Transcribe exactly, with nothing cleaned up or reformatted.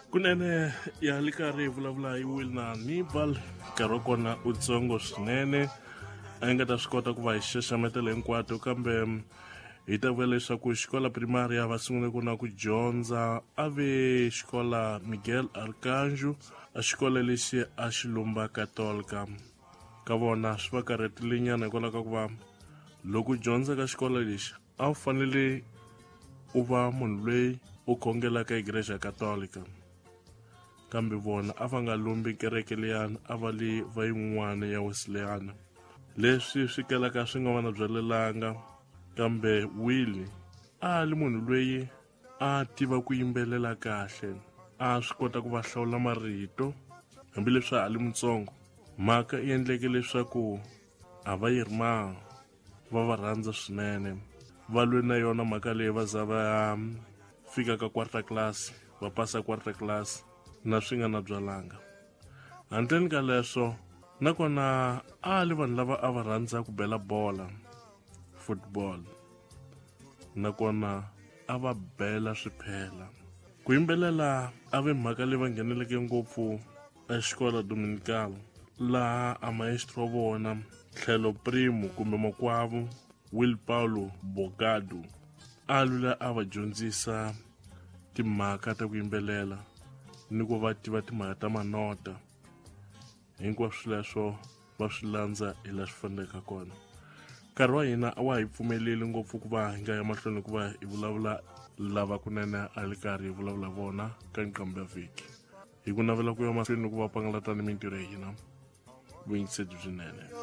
Kunene ya le karhi hi vulavula hi Will na Hannibal nkarhi wa kona u tsongo swinene a hi nga ta swi kota ku va hi xaxametela hinkwato kambe hi ta vula leswaku xikola primaria va sungule ku na ku dyondza a ve xikola Miguel Arcanjo a xikola lexi a xi lumba Katolika ka vona swi va karhetile nyana hikwalaho ka ku va loko u dyondza ka xikola lexi a wu fanele u va munhu loyi u khongelaka igreja Katolika kambe vona a va nga lumbi kereke liyani a va le va yin'wana ya Wesleyana leswi swi kalaka swi nga va na byalelanga kambe Will a ri munhu loyi a tiva ku yimbelela kahle a swi kota ku va hlawula marito hambileswi a ri mutsongo mhaka yi endleke leswaku a va yirima va va rhandza swinene va lwe na yona mhaka leyi va za va fika ka quarter class va pasa quarter class na swi nga na byalanga handleni ka leswo nakona a li vanhu lava a va rhandza ku bela bola football nakona a va bela swiphela ku yimbelela a ve mhaka leyi va ngheneleke ngopfu exikola Dominical laha a maestro vona tlhelo primo kumbe makwavu Will Paulo Bogado a lula a va dyondzisa timhaka ta ku yimbelela ni ku va tiva timhaka ta manota hinkwaswo swileswo va swi landza hi la swi faneleka kona nkarhi wa hina a wa hi pfumeleli ngopfu ku va hi nga ya mahlweni ku va hi vulavula lava kunene a li karhi hi vulavula vona ka nqambi ya vhiki hi ku navela ku ya mahlweni ku va pangalatana mintirho ya hina vuyingiseli byinene.